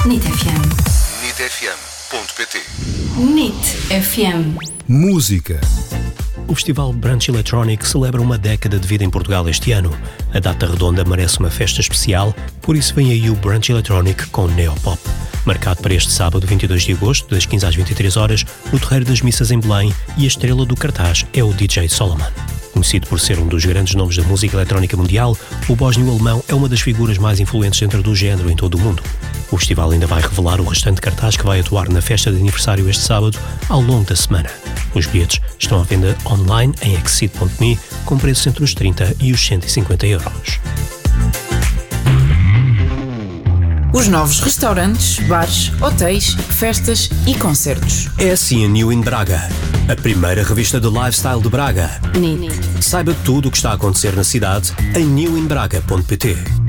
NIT FM. nitfm.pt. NIT FM. Música. O Festival Brunch Electronic celebra uma década de vida em Portugal este ano. A data redonda merece uma festa especial, por isso vem aí o Brunch Electronic com Neopop. Marcado para este sábado, 22 de agosto, das 15 às 23 horas, no Terreiro das Missas em Belém, e a estrela do cartaz é o DJ Solomon. Conhecido por ser um dos grandes nomes da música eletrónica mundial, o bósnio-alemão é uma das figuras mais influentes dentro do género em todo o mundo. O festival ainda vai revelar o restante cartaz que vai atuar na festa de aniversário este sábado, ao longo da semana. Os bilhetes estão à venda online em exceed.me, com preços entre os 30 e os 150 euros. Os novos restaurantes, bares, hotéis, festas e concertos. É assim a New in Braga, a primeira revista de lifestyle de Braga. NIT. Saiba tudo o que está a acontecer na cidade em newinbraga.pt.